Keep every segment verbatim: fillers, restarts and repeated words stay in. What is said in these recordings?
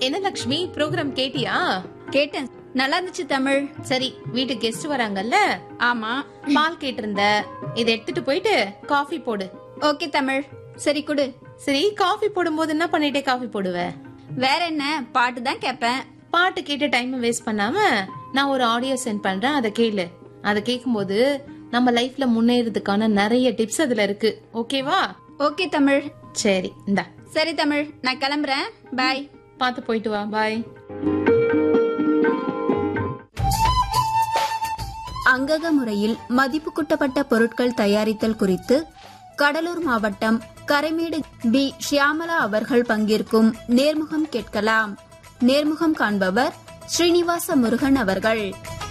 என்ன லட்சுமி, ப்ரோக்ராம் கேட்டியா? கேட்டேன், நல்லா இருந்துச்சு தமிழ். சரி, வீட்டுக்கு கெஸ்ட் வராங்கல்ல? ஆமா. பால் கேட்டிருந்த, இதை எடுத்துட்டு போயிட்டு காஃபி போடு. ஓகே தமிழ், சரி குடு. சரி, காஃபி போடும்போது என்ன பண்ணிட்டே காஃபி போடுவ? வேற என்ன, பாட்டு தான் கேட்பேன். பாட்டு கேட்டு டைம் வேஸ்ட் பண்ணாம நான் ஒரு ஆடியோ சென்ட் பண்றேன், அதை கேளு. அதை கேட்கும்போது நம்ம லைஃப்ல முன்னேறதுக்கான நிறைய டிப்ஸ் அதுல இருக்கு. ஓகேவா? ஓகே தமிழ். சரி, இந்தா. சரி தமிழ், நான் கிளம்புறேன். பாய். பாத்து போயிட்டு வா. பாய். அங்கக முறையில் மதிப்பு கூட்டப்பட்ட பொருட்கள் தயாரித்தல் குறித்து கடலூர் மாவட்டம் கரைமேடு பி ஷியாமலா அவர்கள் பங்கேற்கும் நேர்முகம் கேட்கலாம். நேர்முகம் காண்பவர் ஸ்ரீனிவாச முருகன் அவர்கள்.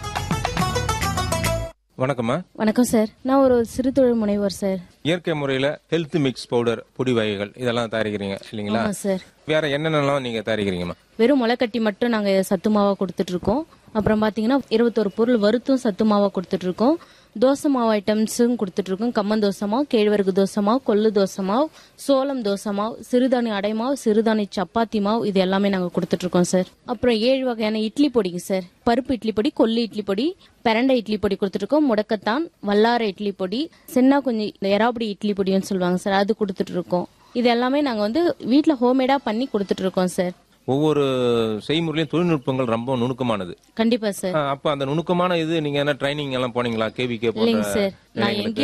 வணக்கம்மா. வணக்கம் சார், நான் ஒரு சிறு தொழில் முனைவர் சார். இயற்கை முறையில ஹெல்த் மிக்ஸ் பவுடர், பொடி வகைகள் இதெல்லாம் தயாரிக்கிறீங்க இல்லீங்களா? சார், வேற என்னென்னலாம் நீங்க தயாரிக்கிறீங்கம்மா? வெறும் முளைக்கட்டி மட்டும் நாங்க சத்துமாவா கொடுத்துட்டு இருக்கோம். அப்புறம் பாத்தீங்கன்னா இருபத்தொரு பொருள் வறுத்தும் சத்துமாவா கொடுத்துட்டு இருக்கோம். தோசை மாவு ஐட்டம்ஸும் கொடுத்துட்டு இருக்கோம். கம்மன் தோசை மாவு, கேழ்வரகு தோசை மாவு, கொள்ளு தோசை மாவு, சோளம் தோசை மாவு, சிறுதானிய அடை மாவு, சிறுதானிய சப்பாத்தி மாவு, இது எல்லாமே நாங்க கொடுத்துட்டு இருக்கோம் சார். அப்புறம் ஏழு வகையான இட்லி பொடிங்க சார். பருப்பு இட்லி பொடி, கொல்லு இட்லி பொடி, பிரண்டை இட்லி பொடி கொடுத்துட்டு இருக்கோம். முடக்கத்தான், வல்லார இட்லி பொடி, சென்னா கொஞ்சம் இந்த எராபடி இட்லி பொடின்னு சொல்லுவாங்க சார், அது கொடுத்துட்டு இருக்கோம். இது எல்லாமே நாங்க வந்து வீட்டுல ஹோம்மேடா பண்ணி கொடுத்துட்டு இருக்கோம் சார். ஒவ்வொரு செய்முறையிலும் தொழில்நுட்பங்கள் ரொம்ப நுணுக்கமானது. கண்டிப்பா சார். அப்ப அந்த நுணுக்கமான இது நீங்க என்ன ட்ரைனிங் எல்லாம் போனீங்களா? கேவிகே இல்லைங்க சார், நான்